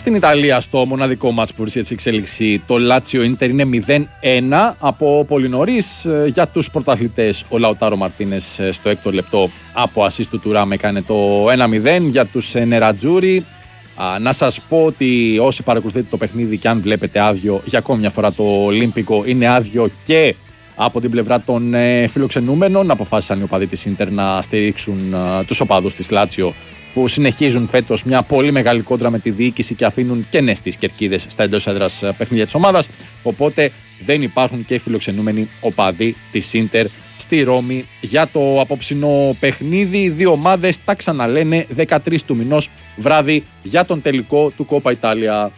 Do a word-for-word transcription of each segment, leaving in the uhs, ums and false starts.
στην Ιταλία, στο μοναδικό μάτς που βρίσκεται σε εξέλιξη, το Λάτσιο Ίντερ είναι μηδέν ένα από πολύ νωρίς. Για τους πρωταθλητές, ο Λαουτάρο Μαρτίνες στο έκτο λεπτό από ασίστ του Τουράμ έκανε το ένα μηδέν. Για τους Νερατζούρι, να σας πω ότι όσοι παρακολουθείτε το παιχνίδι και αν βλέπετε άδειο, για ακόμη μια φορά το Ολύμπικο είναι άδειο και από την πλευρά των ε, φιλοξενούμενων. Αποφάσισαν οι οπαδοί της Ίντερ να στηρίξουν ε, τους οπαδούς της Λάτσιο, που συνεχίζουν φέτος μια πολύ μεγάλη κόντρα με τη διοίκηση και αφήνουν κενές τις κερκίδες στα εντός έδρας παιχνίδια της ομάδας. Οπότε δεν υπάρχουν και φιλοξενούμενοι οπαδοί της Ίντερ στη Ρώμη για το απόψινο παιχνίδι. Οι δύο ομάδες τα ξαναλένε δεκατρείς του μηνός βράδυ για τον τελικό του Κόπα Ιτάλια.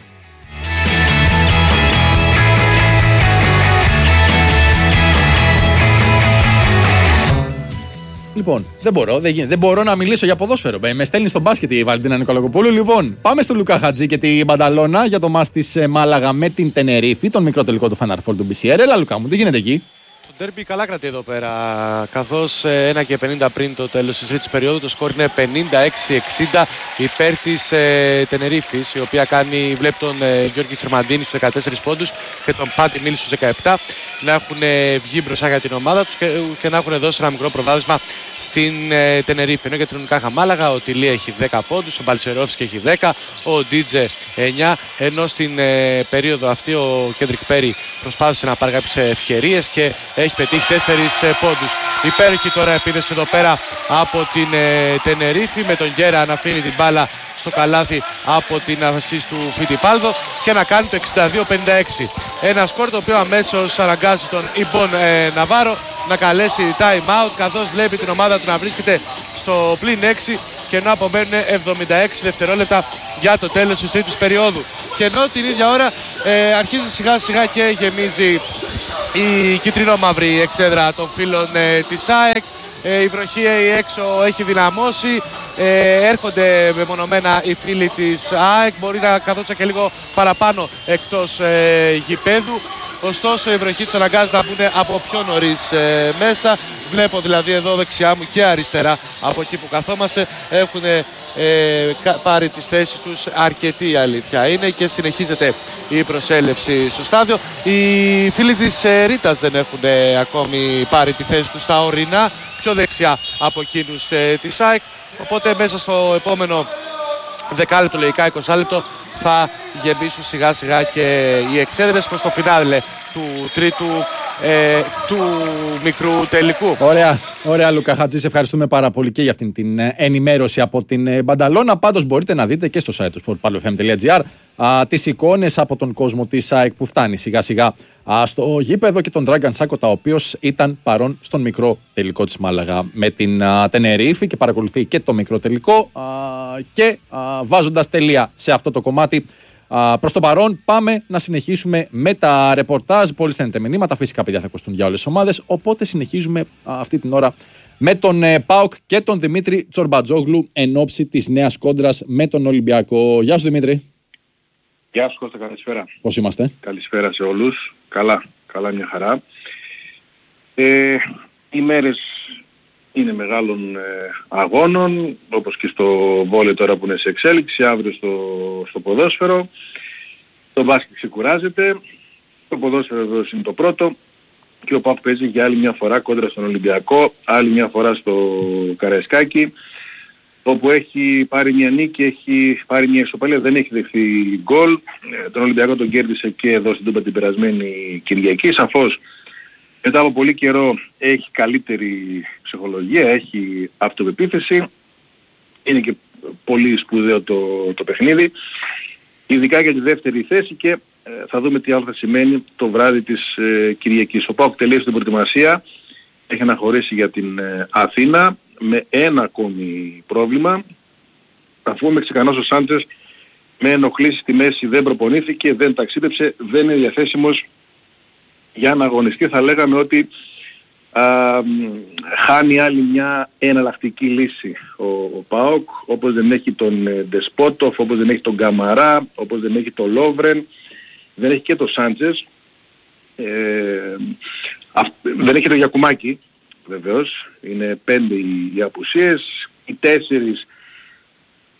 Λοιπόν, δεν μπορώ, δεν, γίνεται. δεν μπορώ να μιλήσω για ποδόσφαιρο. Με στέλνει στο μπάσκετ η Βαλεντίνα Νικολακοπούλου. Λοιπόν, πάμε στο Λουκά Χατζή και την Μπανταλώνα για το μάτς της Μάλαγα με την Τενερίφη, τον μικρό τελικό του Final Four του μπι σι αρ. Έλα, Λουκά μου, τι γίνεται εκεί? Το ντέρμπι καλά κρατεί εδώ πέρα, καθώς ένα και πενήντα πριν το τέλος της τρίτης περίοδου το σκορ είναι πενήντα έξι εξήντα υπέρ της ε, Τενερίφης, η οποία κάνει, βλέπει τον ε, Γιώργη Σερμαντίνη στους δεκατέσσερις πόντους και τον Πάτη Μίλη στους δεκαεπτά να έχουν ε, βγει μπροστά για την ομάδα τους και, και να έχουν δώσει ένα μικρό προβάδισμα στην ε, Τενερίφη. Ενώ για την Ουνικάχα Μάλαγα ο Τιλί έχει δέκα πόντους, ο Μπαλτσερόφσκι έχει δέκα, ο Ντίτζε εννιά, ενώ στην ε, περίοδο αυτή ο Κέντρικ Πέρι προσπάθησε να πάρει κάποιες ευκαιρίες και έχει πετύχει τέσσερις πόντους. Υπέροχη τώρα επίδεση εδώ πέρα από την ε, Τενερίφη, με τον Γκέρα να αφήνει την μπάλα στο καλάθι από την ασίστ του Φιτιπάλδο και να κάνει το εξήντα δύο πενήντα έξι. Ένα σκορ το οποίο αμέσως αναγκάζει τον Ιμπον ε, Ναβάρο να καλέσει time out, καθώς βλέπει την ομάδα του να βρίσκεται στο πλην έξι και ενώ απομένουν εβδομήντα έξι δευτερόλεπτα για το τέλος της τρίτης περίοδου. Και ενώ την ίδια ώρα ε, αρχίζει σιγά σιγά και γεμίζει η κυτρινό-μαύρη εξέδρα των φίλων ε, της ΑΕΚ. Ε, η βροχή έξω έχει δυναμώσει, ε, έρχονται μεμονωμένα οι φίλοι της ΑΕΚ, μπορεί να καθόντουσαν και λίγο παραπάνω εκτός ε, γηπέδου. Ωστόσο η βροχή τους αναγκάζει να μπουν από πιο νωρίς ε, μέσα. Βλέπω δηλαδή εδώ δεξιά μου και αριστερά από εκεί που καθόμαστε έχουν ε, πάρει τις θέσεις τους αρκετή, αλήθεια είναι, και συνεχίζεται η προσέλευση στο στάδιο. Οι φίλοι της ε, Ρήτας δεν έχουν ε, ακόμη πάρει τη θέση τους στα ορεινά, πιο δεξιά από εκείνους ε, της ΑΕΚ, οπότε μέσα στο επόμενο δεκάλεπτο, λογικά είκοσι λεπτό, θα γεμίσουν σιγά σιγά και οι εξέδρες προς το φινάλε του τρίτου ε, του μικρού τελικού. Ωραία, ωραία Λουκά Χατζή, σε ευχαριστούμε πάρα πολύ και για αυτήν την ενημέρωση από την Μπανταλώνα. Πάντως μπορείτε να δείτε και στο site του sportpaloefm τελεία gr τις εικόνες από τον κόσμο της ΑΕΚ που φτάνει σιγά σιγά α, στο γήπεδο και τον Dragan Σάκοτα, ο οποίος ήταν παρόν στον μικρό τελικό της Μάλαγα με την Τενερίφη και παρακολουθεί και το μικρό τελικό α, και α, βάζοντας τελεία σε αυτό το κομμάτι. Uh, προς το παρόν, πάμε να συνεχίσουμε με τα ρεπορτάζ. Πολύ στέλνετε μηνύματα. Φυσικά, παιδιά, θα ακουστούν για όλες τις ομάδες. Οπότε συνεχίζουμε uh, αυτή την ώρα με τον uh, ΠΑΟΚ και τον Δημήτρη Τσορμπατζόγλου εν ώψη της νέας κόντρας με τον Ολυμπιακό. Γεια σου, Δημήτρη. Γεια σου, Κώστα, καλησπέρα. Πώς είμαστε? Καλησπέρα σε όλους. Καλά, καλά, μια χαρά. Ε, οι μέρες είναι μεγάλων ε, αγώνων, όπως και στο βόλεϊ τώρα που είναι σε εξέλιξη, αύριο στο, στο ποδόσφαιρο. Το μπάσκετ ξεκουράζεται, το ποδόσφαιρο εδώ είναι το πρώτο και ο ΠΑΟΚ παίζει για άλλη μια φορά κόντρα στον Ολυμπιακό, άλλη μια φορά στο Καραϊσκάκι, όπου έχει πάρει μια νίκη, έχει πάρει μια ισοπαλία, δεν έχει δεχθεί γκολ. Ε, τον Ολυμπιακό τον κέρδισε και εδώ στην Τούμπα την περασμένη Κυριακή. Σαφώς μετά από πολύ καιρό έχει καλύτερη ψυχολογία, έχει αυτοπεποίθηση. Είναι και πολύ σπουδαίο το, το παιχνίδι, ειδικά για τη δεύτερη θέση, και ε, θα δούμε τι άλλο θα σημαίνει το βράδυ της ε, Κυριακής. Ο ΠΑΟΚ τελείωσε την προετοιμασία, έχει αναχωρήσει για την ε, Αθήνα με ένα ακόμη πρόβλημα, αφού ο Μεξικανός ο Σάντσες με ενοχλήσεις στη μέση δεν προπονήθηκε, δεν ταξίδεψε, δεν είναι διαθέσιμος για να αγωνιστεί. Θα λέγαμε ότι α, χάνει άλλη μια εναλλακτική λύση ο, ο ΠΑΟΚ, όπως δεν έχει τον ε, Ντεσπότοφ, όπως δεν έχει τον Καμαρά, όπως δεν έχει τον Λόβρεν, δεν έχει και τον Σάντσες, ε, α, δεν έχει τον Γιακουμάκη βεβαίως, είναι πέντε οι, οι απουσίες, οι τέσσερις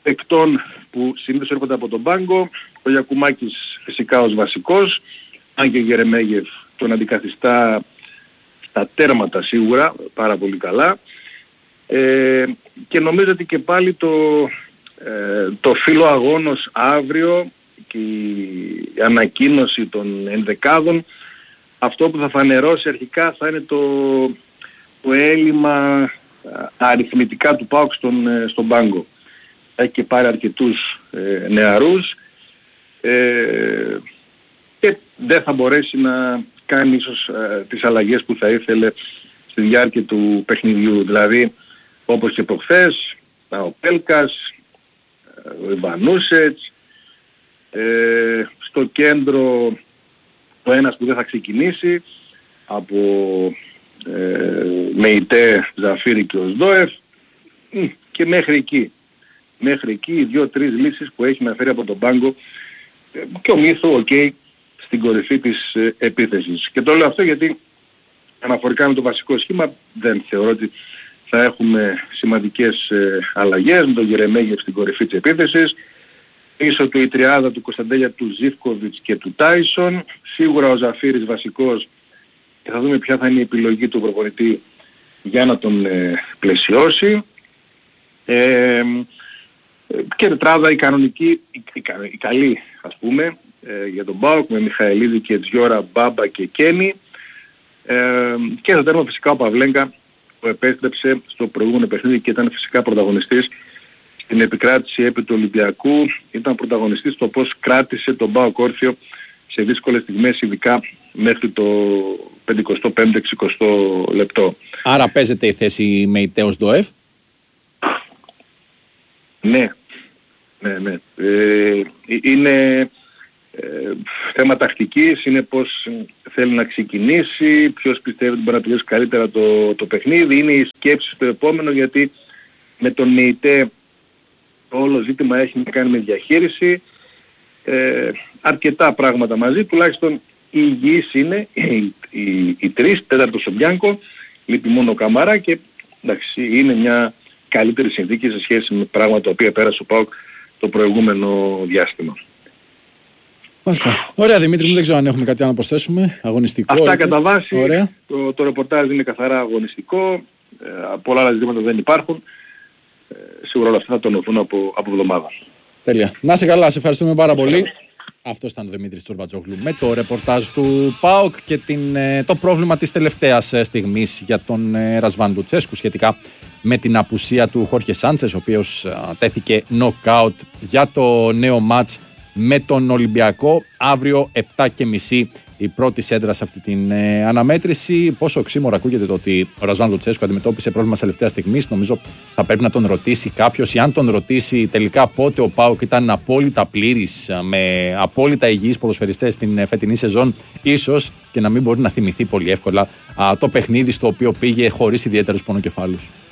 παικτών που συνήθως έρχονται από τον πάγκο. Ο Γιακουμάκης φυσικά ως βασικός, αν και ο Γερεμέγεφ τον αντικαθιστά στα τέρματα σίγουρα πάρα πολύ καλά. Ε, και νομίζω ότι και πάλι το, ε, το φύλλο αγώνος αύριο και η ανακοίνωση των ενδεκάδων, αυτό που θα φανερώσει αρχικά θα είναι το, το έλλειμμα αριθμητικά του ΠΑΟΚ στον, στον πάγκο. Έχει και πάρει αρκετούς ε, νεαρούς ε, και δεν θα μπορέσει να κάνει ίσως ε, τις αλλαγές που θα ήθελε στη διάρκεια του παιχνιδιού. Δηλαδή όπως και προχθές, ο Πέλκας, ο Ιβανούσετς, ε, στο κέντρο το ένας που δεν θα ξεκινήσει από ε, Μεϊτέ, Ζαφίρι και ο Σδόεφ, και μέχρι εκεί. Μέχρι εκεί οι δύο-τρεις λύσεις που έχει να φέρει από τον πάγκο και ο Μίθο, οκ, okay, στην κορυφή της ε, επίθεσης. Και το λέω αυτό γιατί αναφορικά με το βασικό σχήμα δεν θεωρώ ότι θα έχουμε σημαντικές ε, αλλαγές με τον Γερεμέγεφ στην κορυφή της επίθεσης. Πίσω του η τριάδα του Κωνσταντέλια, του Ζίβκοβιτς και του Τάισον. Σίγουρα ο Ζαφίρης βασικός και θα δούμε ποια θα είναι η επιλογή του προπονητή για να τον ε, πλαισιώσει. Ε, και τετράδα η κανονική, η, η, η καλή ας πούμε, ε, για τον ΠΑΟΚ με Μιχαηλίδη και Τζιόρα, Μπάμπα και Κένι. Ε, και στο τέρμα φυσικά ο Παυλέγκα που επέστρεψε στο προηγούμενο παιχνίδι και ήταν φυσικά πρωταγωνιστής στην επικράτηση επί του Ολυμπιακού. Ήταν πρωταγωνιστής στο πώς κράτησε τον ΠΑΟΚ όρθιο σε δύσκολες στιγμές, ειδικά μέχρι το πενηκοστό πέμπτο εξηκοστό λεπτό. Άρα παίζεται η θέση με Ιτέος Ντοεφ. Ναι, ναι, ναι. Ε, είναι ε, θέμα τακτικής, είναι πώς θέλει να ξεκινήσει, ποιος πιστεύει ότι μπορεί να τελειώσει καλύτερα το, το παιχνίδι. Είναι η σκέψη στο επόμενο, γιατί με τον Μεϊτέ όλο ζήτημα έχει να κάνει με διαχείριση. Ε, αρκετά πράγματα μαζί, τουλάχιστον οι υγιείς είναι οι, οι, οι τρεις, τέταρτος ο Μπιάνκο, λείπει μόνο ο Καμαρά και εντάξει, είναι μια καλύτερη συνθήκη σε σχέση με πράγματα τα οποία πέρασε ο ΠΑΟΚ το προηγούμενο διάστημα. Μάλιστα. Ωραία Δημήτρη μου, δεν ξέρω αν έχουμε κάτι άλλο να προσθέσουμε. Αγωνιστικό. Αυτά κατά βάση. Ωραία. Το, το ρεπορτάζ είναι καθαρά αγωνιστικό. Ε, πολλά άλλα ζητήματα δεν υπάρχουν. Ε, σίγουρα όλα αυτά θα τονωθούν από, από εβδομάδα. Τέλεια. Να είσαι καλά, σε ευχαριστούμε πάρα πολύ. Αυτό ήταν ο Δημήτρης Τσορμπατζόγλου με το ρεπορτάζ του ΠΑΟΚ και την, το πρόβλημα της τελευταίας στιγμής για τον Ρασβάν Λουτσέσκου σχετικά με την απουσία του Χόρχε Σάντσες, ο οποίος τέθηκε νοκάουτ για το νέο μάτς με τον Ολυμπιακό. Αύριο επτά και μισή η πρώτη σέντρα σε αυτή την ε, αναμέτρηση. Πόσο οξύμορα ακούγεται το ότι ο Ρασβάν Λουτσέσκου αντιμετώπισε πρόβλημα σε τελευταία στιγμή. Νομίζω θα πρέπει να τον ρωτήσει κάποιος, ή αν τον ρωτήσει τελικά πότε ο ΠΑΟΚ ήταν απόλυτα πλήρης, με απόλυτα υγιείς ποδοσφαιριστές στην φετινή σεζόν, ίσως και να μην μπορεί να θυμηθεί πολύ εύκολα α, το παιχνίδι στο οποίο πήγε χωρίς ιδιαίτερους πονοκεφάλους.